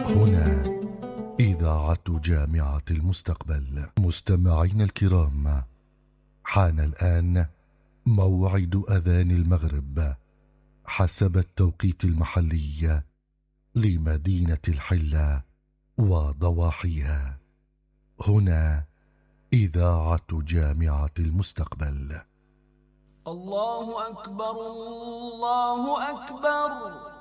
هنا إذاعة جامعة المستقبل. مستمعين الكرام، حان الآن موعد أذان المغرب حسب التوقيت المحلي لمدينة الحلة وضواحيها. هنا إذاعة جامعة المستقبل. الله أكبر الله أكبر.